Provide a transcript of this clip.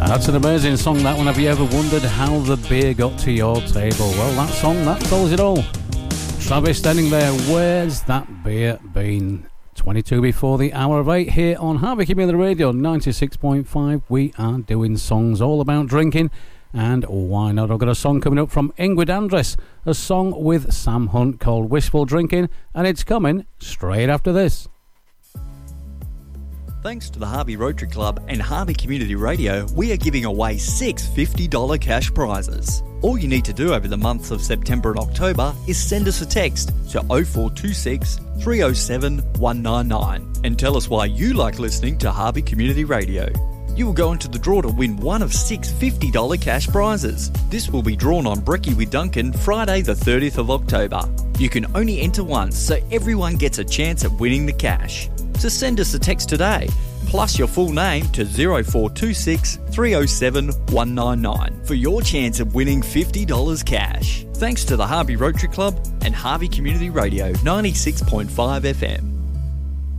That's an amazing song, that one. Have you ever wondered how the beer got to your table? Well, that song, that tells it all. Travis standing there, where's that beer been? 22 before the hour of 8 here on Harvey Community Radio 96.5. We are doing songs all about drinking, and why not? I've got a song coming up from Ingrid Andress, a song with Sam Hunt called Wishful Drinking, and it's coming straight after this. Thanks to the Harvey Rotary Club and Harvey Community Radio, we are giving away 6 $50 cash prizes. All you need to do over the months of September and October is send us a text to 0426 307 199 and tell us why you like listening to Harvey Community Radio. You will go into the draw to win one of 6 $50 cash prizes. This will be drawn on Brekkie with Duncan Friday the 30th of October. You can only enter once, so everyone gets a chance at winning the cash. So send us a text today, plus your full name to 0426 307 199 for your chance of winning $50 cash. Thanks to the Harvey Rotary Club and Harvey Community Radio 96.5 FM.